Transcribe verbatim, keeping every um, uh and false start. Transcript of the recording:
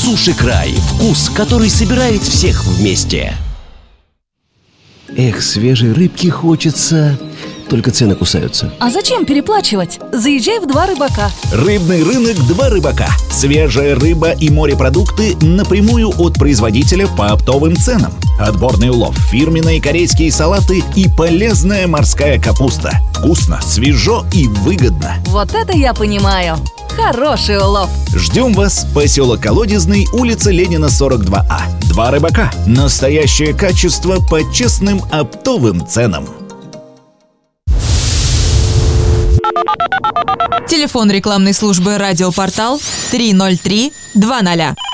Суши-край. Вкус, который собирает всех вместе. Эх, свежей рыбки хочется, только цены кусаются. А зачем переплачивать? Заезжай в «Два рыбака». Рыбный рынок «Два рыбака». Свежая рыба и морепродукты напрямую от производителя по оптовым ценам. Отборный улов, фирменные корейские салаты и полезная морская капуста. Вкусно, свежо и выгодно. Вот это я понимаю. Хороший улов. Ждем вас, поселок Колодезный, улица Ленина, сорок два А. «Два рыбака». Настоящее качество по честным оптовым ценам. Телефон рекламной службы «Радиопортал» три ноль три два ноль.